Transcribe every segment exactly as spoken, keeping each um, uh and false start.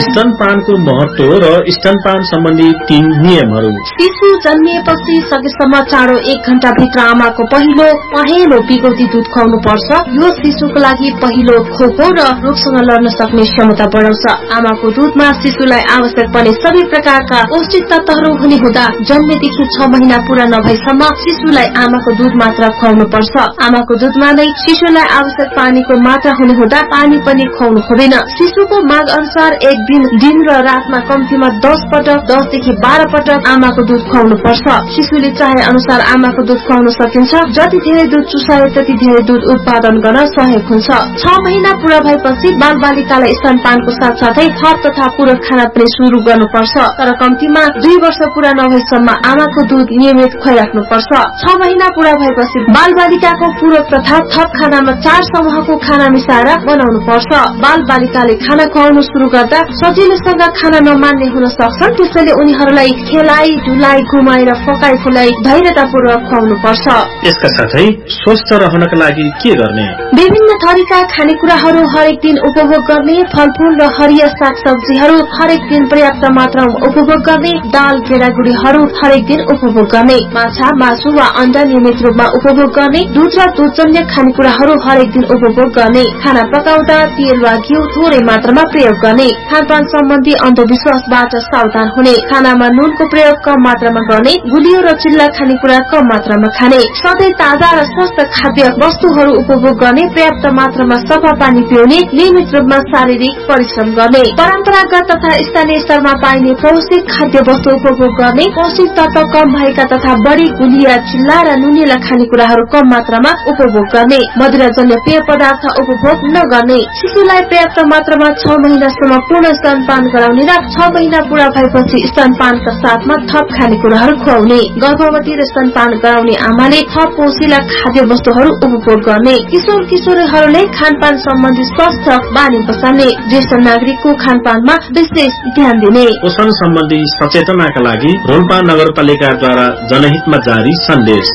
स्तनपानको महत्व र स्तनपान सम्बन्धी तीन नियमहरू। शिशु जन्मिएपछि सकेसम्म चाँडो एक घण्टा भित्र आमाको पहिलो पहेँलो बिगौती दूध खुवाउनु पर्छ। यो शिशुको लागि पहिलो खोपो र रोगसँग लड्न सक्ने क्षमता बढाउँछ। आमाको दूधमा शिशुलाई आवश्यक पर्ने सबै प्रकारका पौष्टिक तत्वहरू हुने हुँदा जन्मेदेखि छ महिना पूरा नभएसम्म शिशुलाई आमाको दूध मात्र खुवाउनु पर्छ। आमाको दूधमा नै शिशुलाई आवश्यक पानीको मात्रा हुने हुँदा पानी पनि खुवाउनु हुँदैन। शिशुको माग अनुसार एक दिन दिन र रातमा कम्तीमा दस पटक दसदेखि बाह्र पटक आमाको दूध खुवाउनु पर्छ। शिशुले चाहे अनुसार आमाको दूध खुवाउन सकिन्छ। जति धेरै दूध चुसायो त्यति धेरै दूध उत्पादन गर्न सहयोग हुन्छ। छ महिना पूरा भएपछि बाल बालिकालाई स्तनपानको साथसाथै थप तथा पूरक खाना पनि शुरू गर्नुपर्छ। तर कम्तीमा दुई वर्ष पूरा नभएसम्म आमाको दूध नियमित खुवाइराख्नु पर्छ। छ महिना पूरा भएपछि बाल बालिकाको पूरक तथा थप खानामा चार समूहको खाना मिसाएर बनाउनु पर्छ। बाल बालिकाले खाना खुवाउनु शुरू गर्दा सजिलोसँग खाना नमान्ने हुन सक्छन्। त्यसैले उनीहरूलाई खेलाइ डुलाइ घुमाएर फकाइ फुलाई धैर्यतापूर्वक खुवाउनु पर्छ। यसका साथै स्वस्थ रहनका लागि के गर्ने? विभिन्न थरीका खानेकुराहरू हरेक दिन उपभोग गर्ने, फलफूल र हरिया सागसब्जीहरू हरेक दिन पर्याप्त मात्रामा उपभोग गर्ने, दाल गेडागुडीहरू हरेक दिन उपभोग गर्ने, माछा मासु वा अण्डा नियमित रूपमा उपभोग गर्ने, दूध र दूधजन्य खानेकुराहरू हरेक दिन उपभोग गर्ने, खाना पकाउँदा तेल वा घिउ थोरै मात्रामा प्रयोग गर्ने, खानपान सम्बन्धी अन्धविश्वासबाट सावधान हुने, खानामा नुनको प्रयोग कम मात्रामा गर्ने, गुलियो र चिल्ला खानेकुरा कम मात्रामा खाने, सधैँ ताजा र स्वस्थ खाद्य वस्तुहरू उपभोग गर्ने, पर्याप्त मात्रामा सफा पानी पिउने, नियमित रूपमा शारीरिक परिश्रम गर्ने, परम्परागत तथा स्थानीय स्तरमा पाइने पौष्टिक खाद्य वस्तु उपभोग गर्ने, पौष्टिक तत्व कम भएका तथा बढी गुलिया चिल्ला र नुनिला खानेकुराहरू कम मात्रामा उपभोग गर्ने, मदिराजन्य पेय पदार्थ उपभोग नगर्ने, शिशुलाई पर्याप्त मात्रामा छ महिनासम्म पूर्ण स्तनपान गराउने र छ महिना पूरा भएपछि स्तनपानका साथमा थप खानेकुराहरू खुवाउने, गर्भवती र स्तनपान गराउने आमाले थप पोषिला खाद्य वस्तुहरू उपभोग गर्ने, किशोर किशोरीहरूले खानपान सम्बन्धी स्वस्थ बानी बसाल्ने, ज्येष्ठ नागरिकको खानपानमा विशेष ध्यान दिने। पोषण सम्बन्धी सचेतनाका लागि रोल्पा नगरपालिकाद्वारा जनहितमा जारी सन्देश।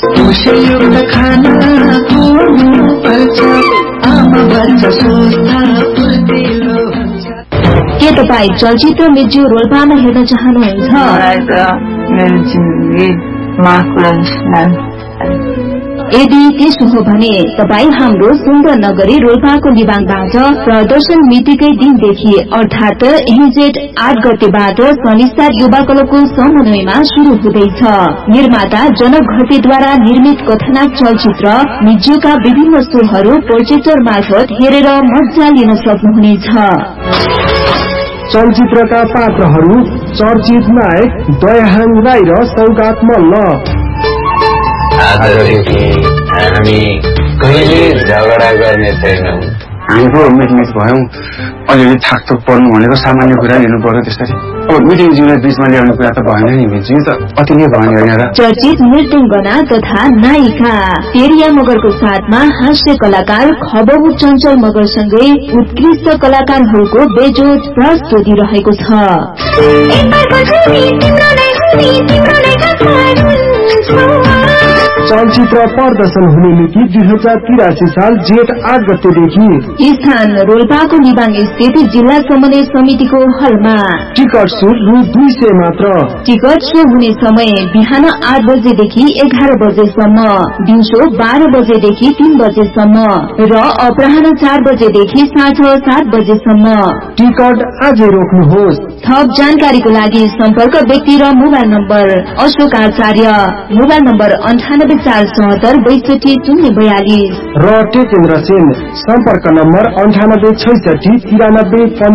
के तपाईँ चलचित्र मिर्ज्यू रोल्पामा हेर्न चाहनुहुन्छ? यदि त्यसो हो भने तपाईँ हाम्रो सुन्दर नगरी रोल्पाको निवाङबाट प्रदर्शन मितिकै दिनदेखि अर्थात एजेट आठ गतेबाट शनिस्तार युवा क्लबको समन्वयमा शुरू हुँदैछ। निर्माता जनक घटेद्वारा निर्मित कथानक चलचित्र मिर्ज्यूका विभिन्न शोहरू प्रोजेक्टर मार्फत हेरेर मजा लिन सक्नुहुनेछ। चलचित्रका पात्रहरू चर्चित नायक दयाहाङ राई र सौगात मल्ल। आजदेखि हामी कहिले झगडा गर्ने छैनौं। हाम्रो मिटमिट भयौं, अलिअलि थाकथोक पर्नु भनेको सामान्य कुरा लिनु पर्यो। त्यसरी अब मिटिङ जिउलाई बीचमा ल्याउने कुरा त भएन नि, मिटिङ त अति नै भयो यहाँ। चर्चित नृत्यङ्गना तथा नायिका तेरिया मगरको साथमा हास्य कलाकार खबबु चञ्चल मगरसँगै उत्कृष्ट कलाकारहरूको बेजोड प्रस्तुति रहेको छ। चलचित्र प्रदर्शन हुने मिति दुई हजार तिरासी साल जेठ आठ गतेदेखि। स्थान रोल्पाको निवाङ स्थित जिल्ला समन्वय समितिको हलमा। टिकट शुल्क रु दुई सय मात्र। टिकट शो हुने समय बिहान आठ बजेदेखि एघार बजेसम्म, दिउँसो बाह्र बजेदेखि तीन बजेसम्म र अपराह्न चार बजेदेखि साँझ सात बजेसम्म। टिकट आजै रोक्नुहोस्। थप जानकारीको लागि सम्पर्क व्यक्ति र मोबाइल नम्बर अशोक आचार्य, मोबाइल नम्बर अन्ठानब्बे चार चौहत्तर बैसठी शून्य बयालिस र टेकेन्द्र सेन, सम्पर्क नम्बर अन्ठानब्बे छैसठी तिरानब्बे